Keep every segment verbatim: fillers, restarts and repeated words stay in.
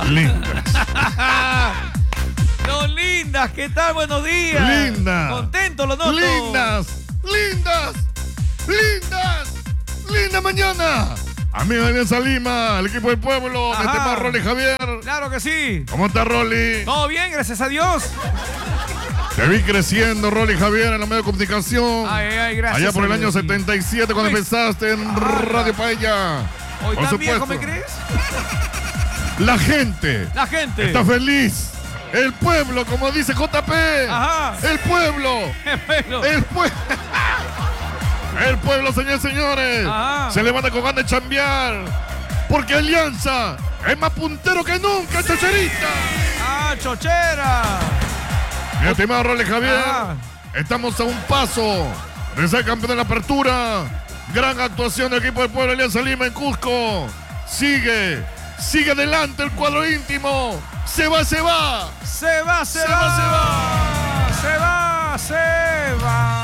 Lindas. Don Lindas, ¿qué tal? Buenos días. Lindas. Contento, lo noto. Lindas. Lindas. Lindas. Linda mañana. Amigo de Alianza Lima, el equipo del pueblo, Ajá. metemos a Rolly Javier. Claro que sí. ¿Cómo está, Rolly? Todo bien, gracias a Dios. Te vi creciendo, Rolly Javier, en los medios de comunicación. Ay, ay, gracias. Allá por el a año Dios, sí. setenta y siete, cuando Uy. empezaste en Ah, Radio Paella. Hoy Por tan viejo, supuesto. ¿me crees? La gente La gente. está feliz. El pueblo, como dice J P. Ajá. El pueblo. Bueno. El pueblo. El pueblo, señores y señores. Ajá. Se levanta con ganas de chambear. Porque Alianza es más puntero que nunca, chocherita. Ah, chochera. Mi estimado Rolly Javier, Ajá. estamos a un paso de ser campeón de la apertura. Gran actuación del equipo del pueblo Alianza Lima en Cusco. Sigue, sigue adelante el cuadro íntimo. Se va, se va. Se va, se, Se va, va, se va, se va.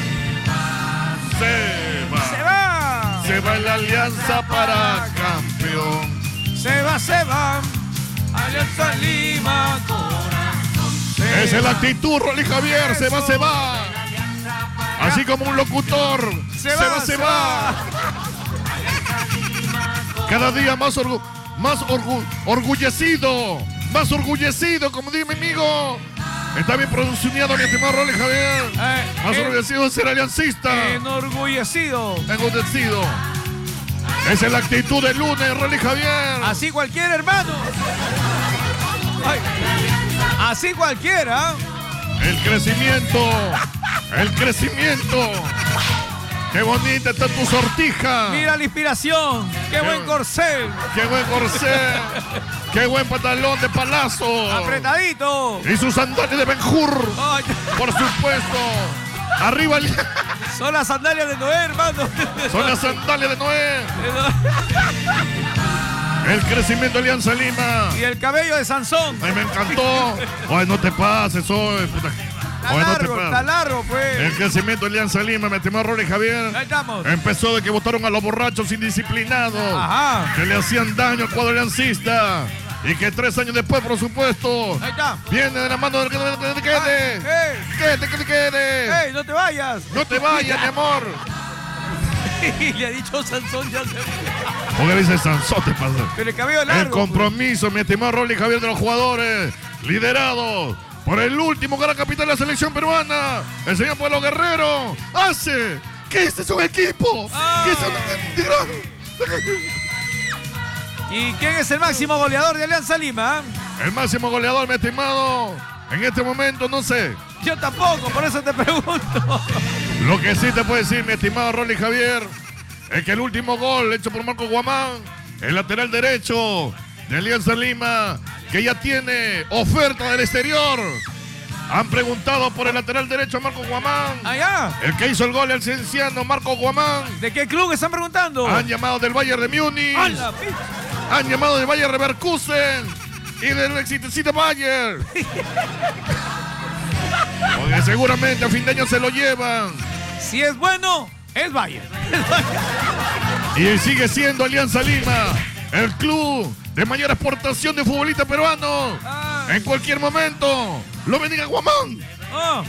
Se va. Se va. Se va la Alianza para campeón. Se va, se va. Alianza Lima, corazón. Se Esa es la va. actitud, Rolly Javier. Se va, Eso. se va. Así como un locutor. Se Se va, va, se se va. va. Cada día más, orgu más orgu orgullecido. Más orgullecido, como dice mi amigo. Está bien pronunciado, mi estimado Rolly Javier. Eh, Más eh, orgullecido de ser aliancista. Enorgullecido. Engrandecido. Esa es la actitud del lunes, Rolly Javier. Así cualquiera, hermano. Ay. Así cualquiera. El crecimiento. El crecimiento. Qué bonita está tu sortija. Mira la inspiración. Qué Qué buen bu- corcel. Qué buen corset. Qué buen pantalón de palazo. Apretadito. Y sus sandalias de Benjur. Ay, Por supuesto. Arriba el- son las sandalias de Noé, hermano. son las sandalias de Noé. El crecimiento de Alianza Lima. Y el cabello de Sansón. Ay, me encantó. Ay, no te pases hoy. puta. Está Ay, no te largo, está pases. largo, pues. El crecimiento de Alianza Lima, mi estimado Rolly Javier. Ahí estamos. Empezó de que votaron a los borrachos indisciplinados. Ajá. Que le hacían daño al cuadro aliancista. Y que tres años después, por supuesto, Ahí está. viene de la mano del que te Ay, quede. ¡Ey! Quédate, que te quede. ¡Ey! ¡No te vayas! No te vayas, mi amor. Y le ha dicho Sansón ya se... Porque dice Sansón, te pasa. Pero el cabello largo. El compromiso, mi estimado Rolly Javier, de los jugadores liderados por el último gran capitán de la selección peruana, el señor Pablo Guerrero, hace que este sea un equipo. Ah. Que sea un gran... ¿Y quién es el máximo goleador de Alianza Lima? El máximo goleador, mi estimado, en este momento no sé. Yo tampoco, por eso te pregunto. Lo que sí te puedo decir, mi estimado Rolly Javier, es que el último gol hecho por Marco Guamán, el lateral derecho de Alianza Lima, que ya tiene oferta del exterior. Han preguntado por el lateral derecho Marco Guamán. Allá. El que hizo el gol, el cienciano Marco Guamán. ¿De qué club están preguntando? Han llamado del Bayern de Múnich. ¡A la pi- Han llamado del Bayern Leverkusen. Y del exitosito Bayern. Porque seguramente a fin de año se lo llevan. Si es bueno, es Bayern. Y sigue siendo Alianza Lima el club de mayor exportación de futbolistas peruanos. Ah. En cualquier momento lo bendiga Guamán. Oh,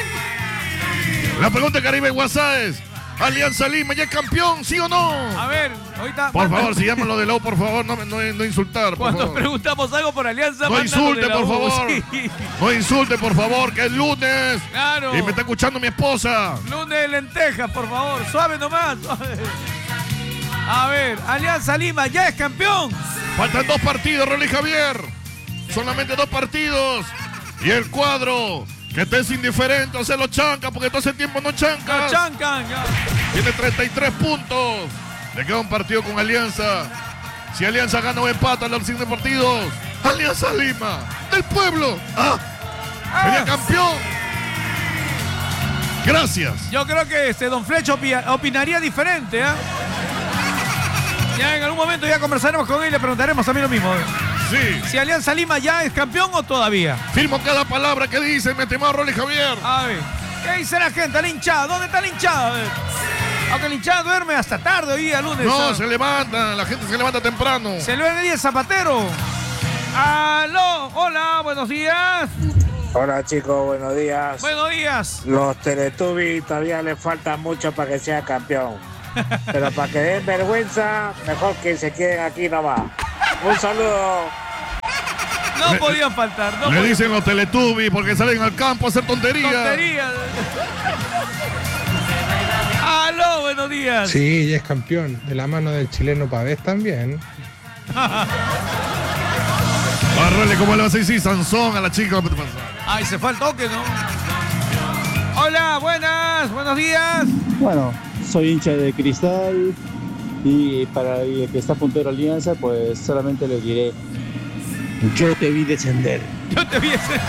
La pregunta Caribe WhatsApp es: ¿Alianza Lima ya es campeón, sí o no? a ver, ahorita... Por manda- favor, si llaman lo de Lau, por favor, no, no, no insultar, por Cuando favor. preguntamos algo por Alianza, No mándalo insulte, de la por U, favor. sí. No insulte, por favor, que es lunes. Claro. Y me está escuchando mi esposa. Lunes de lentejas, por favor. Suave nomás. suave. A ver, Alianza Lima ya es campeón. Faltan dos partidos, Rolly Javier. Solamente dos partidos. Y el cuadro, que estés indiferente, o sea, lo chanca, porque todo ese tiempo no chanca. Lo chancan. ya. Tiene treinta y tres puntos. Le queda un partido con Alianza. Si Alianza gana o empata los siguientes partidos, Alianza Lima, del pueblo. Ah, sería Ah, campeón. Gracias. yo creo que este Don Flecho opi- opinaría diferente, ¿ah? Ya en algún momento ya conversaremos con él y le preguntaremos a mí lo mismo. Sí. Si Alianza Lima ya es campeón o todavía. Firmo cada palabra que dice mi estimado Rolly Javier. A ver, ¿qué dice la gente? La hinchada, ¿dónde está la hinchada? A ver. Aunque la hinchada duerme hasta tarde hoy día lunes. No, ¿ah? se levanta, la gente se levanta temprano. Se le ve el día Zapatero. Aló, hola, buenos días. Hola chicos, buenos días. Buenos días. Los Teletubbies todavía les falta mucho para que sea campeón. Pero para que den vergüenza, mejor que se queden aquí nomás. Un saludo. No Le- podían faltar. No Le podían- dicen los Teletubbies porque salen al campo a hacer tonterías. Tonterías. Aló, buenos días. Sí, ya es campeón. De la mano del chileno Pavés también. Arrele, ¿cómo le vas a decir Sansón a la chica? Ay, se fue el toque, ¿no? Hola, buenas, buenos días. Bueno, soy hincha de Cristal y para el que está puntero Alianza, pues solamente le diré, yo te vi descender. Yo te vi ese-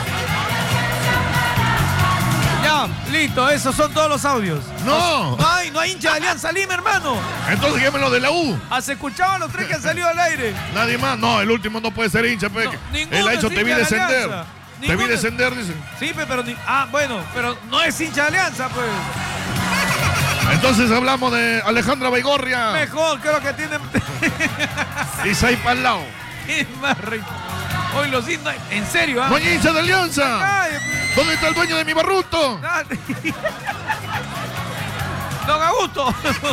Ya, listo, esos son todos los audios. No. No hay, no hay hincha de Alianza Lima, hermano. Entonces llámenlo de la U. ¿Has escuchado a los tres que han salido al aire? Nadie más. No, el último no puede ser hincha. Pe. No, ninguno Él ha dicho es te vi hincha de descender. Alianza. Te vi Ninguno- descender, dicen. Sí, pe, pero ni... Ah, bueno, pero no es hincha de Alianza, pues. Entonces hablamos de Alejandra Baigorria Mejor, creo que tienen... y Saipa al lado. Es más rico. Hoy los hinchas... En serio, ¿ah? No hay hincha de Alianza. Ay, ¿Dónde está el dueño de mi barruto? ah, Don Augusto.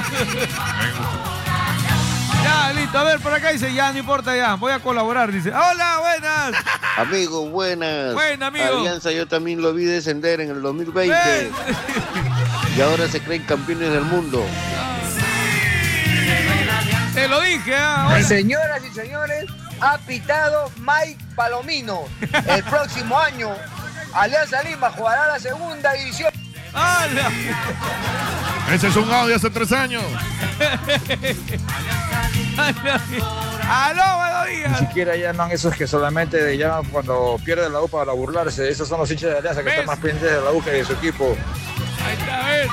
Ya, listo. A ver, por acá dice, ya, no importa, ya. Voy a colaborar, dice. Hola, buenas. Amigo, buenas. Buena, amigo. Alianza yo también lo vi descender en el dos mil veinte Ven. y ahora se creen campeones del mundo. Te lo dije, ¿ah? Señoras y señores, ha pitado Mike Palomino. El próximo año, Alianza Lima jugará la segunda división. ¡Hala! Ese es un audio hace tres años. ¡Aló, buenos Ni días! siquiera llaman esos que solamente llaman cuando pierde la U para burlarse. Esos son los hinchas de Alianza que ¿Ves? están más pendientes de la U que de su equipo. Ahí está, a ver.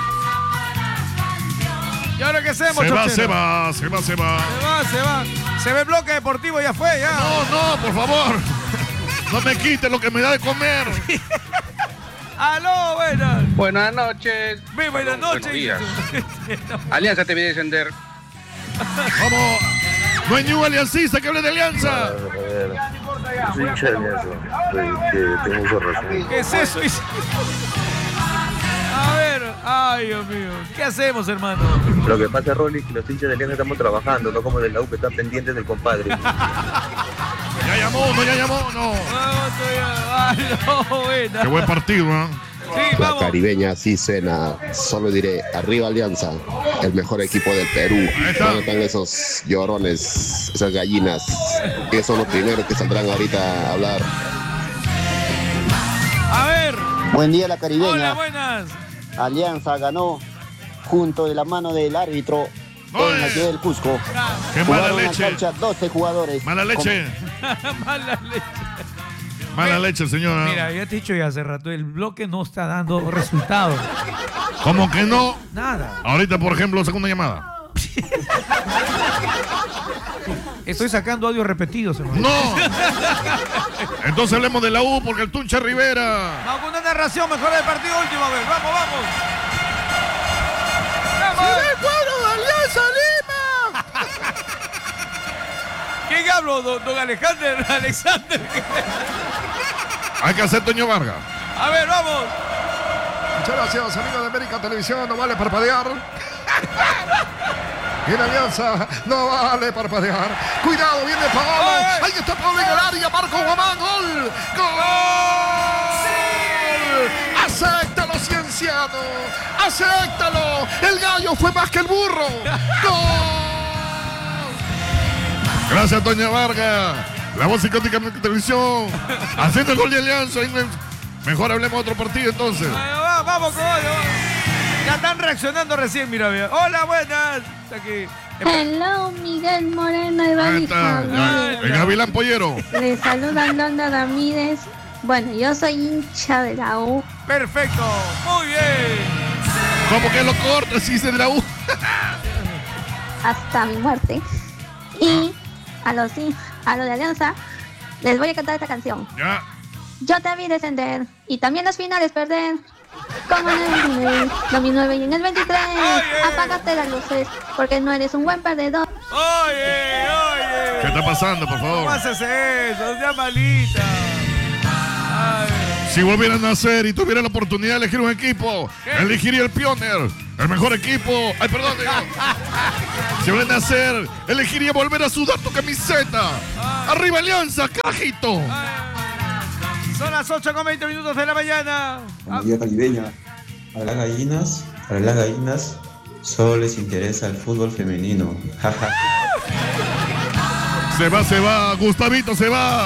¿Y ahora qué hacemos, Se va, Chochero? se va, se va, se va. Se va, se va. Se ve el bloque deportivo, ya fue, ya. No, no, por favor. No me quite lo que me da de comer. ¡Aló, buenas! Buenas noches. Ve, buenas Buenos noches. días. Alianza te vi descender. Vamos. No hay ni un aliancista que hable de Alianza. Soy hincha de Alianza. Tengo su razón. ¿Qué es eso? A ver, ay, Dios mío. ¿Qué hacemos, hermano? Lo que pasa, Rolly, es que los hinchas de Alianza estamos trabajando, no como de la U que están pendientes del compadre. Ya llamó, no, ya llamó, no. Aló, buenas. Qué buen partido, ¿eh? Sí, La vamos. caribeña sí cena, solo diré, arriba Alianza, el mejor equipo del Perú. está. ¿Dónde están esos llorones, esas gallinas? Que son los primeros que saldrán ahorita a hablar. A ver. Buen día, la Hola, caribeña. buenas. Alianza ganó junto de la mano del árbitro Oye. en la ciudad del Cusco. Qué mala Jugaron en la leche. cancha doce jugadores. Mala leche. Mala leche. Mala leche, señora. Mira, ya te he dicho ya hace rato, el bloque no está dando resultados. ¿Cómo que no? Nada. Ahorita, por ejemplo, segunda llamada. Estoy sacando audios repetidos, hermano. ¡No! Entonces hablemos de la U porque el Tuncha Rivera. Vamos con una narración mejor del partido último, a ver. Vamos, vamos. ¡Vamos! pueblo de Alianza Lima! ¿Quién hablo, don, don Alexander? Alexander. Hay que hacer Toño Vargas. A ver, vamos. Muchas gracias, amigos de América Televisión. No vale parpadear. Y en Alianza no vale parpadear. Cuidado, viene Paolo. ¡Ay! Ahí está Paolo en el área. Marco Guamán. ¡Gol! ¡Gol! ¡Acéptalo, Cienciano! ¡Acéptalo! El gallo fue más que el burro. ¡Gol! Gracias, Toña Vargas. La voz psicótica de televisión. Haciendo el gol de Alianza. Mejor hablemos de otro partido entonces. Ahí va, vamos con hoy. Ya están reaccionando recién, mira, mira. Hola, buenas. Está aquí. Hello, Miguel Moreno y Ahí Bani está. Javier. El Gavilán Pollero. Les saluda Londa Ramírez. Bueno, yo soy hincha de la U. Perfecto. Muy bien. ¿Cómo que lo cortas si dice de la U? Hasta mi muerte. Y a los, hin- a los de Alianza les voy a cantar esta canción. Ya. Yo te vi descender y también las finales perder. Como en el dos mil nueve y en el veintitrés. Oye. Apagaste las luces porque no eres un buen perdedor. Oye, oye. Oye. ¿Qué está pasando, por favor? ¿Cómo haces eso? Sea malita. Ay. Si volviera a nacer y tuviera la oportunidad de elegir un equipo, ¿Qué? elegiría el Pioneer, el mejor equipo. Ay, perdón, digo. Si volviera a nacer, elegiría volver a sudar tu camiseta. Ay. Arriba Alianza, carajito. Ay. Son las ocho con veinte minutos de la mañana. Buenos días, caribeña. A las gallinas, a las gallinas, solo les interesa el fútbol femenino. Se va, se va, Gustavito se va.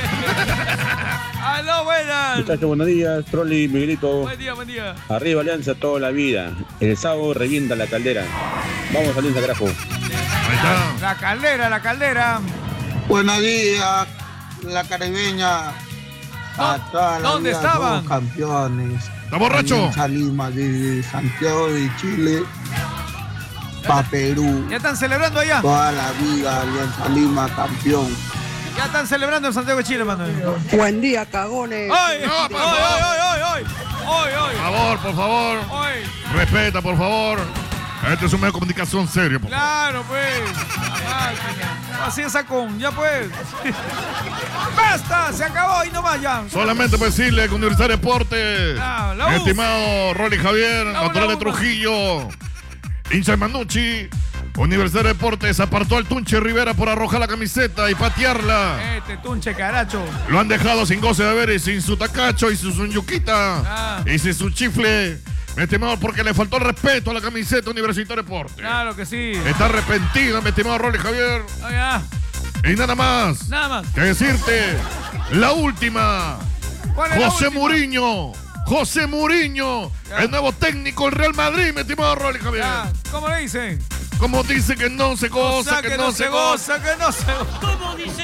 Aló, buenas. Muchachos, buenos días. Trolli, Miguelito. Buen día, buen día. Arriba Alianza toda la vida. El sábado revienta la caldera. Vamos, Alianza, carajo. Ahí está. La caldera, la caldera. Buenos días, la caribeña. A toda la ¿Dónde vida estaban? somos campeones. ¿Está borracho? Alianza Lima, desde Santiago de Chile para Perú. Ya están celebrando allá. Toda la vida, Alianza Lima, campeón. Ya están celebrando en Santiago de Chile, Manuel. Buen día, cagones. ¡Ay! No, ¡Ay, por ay, favor. ay, ay, ay! ¡Ay, Por ay! favor, por favor. ¡Ay! Respeta, por favor. Este es un medio de comunicación serio. Por favor. Claro, pues. La máquina. Así es, Sacón. Ya pues. ¡Basta! Se acabó y no vaya. Solamente para decirle que Universidad Deporte, Ah, la mi U. estimado Rolly Javier, La U, natural la de U. Trujillo, hincha de Manucci, Universidad Deportes apartó al Tunche Rivera por arrojar la camiseta y patearla. Este tunche caracho. Lo han dejado sin goce de haber y sin su tacacho y sin su yuquita Ah. y sin su chifle. Mi estimado, porque le faltó el respeto a la camiseta Universitario Deportes. Claro que sí. Está arrepentido, mi estimado Rolly Javier. Ah, ya. Y nada más Nada más. que decirte, la última. ¿Cuál es la José última? Mourinho. José Mourinho, Ya. el nuevo técnico del Real Madrid, mi estimado Rolly Javier. Ya. ¿Cómo le dicen? Como dice que no se goza, Goza, que, no se goza. goza, que no se goza.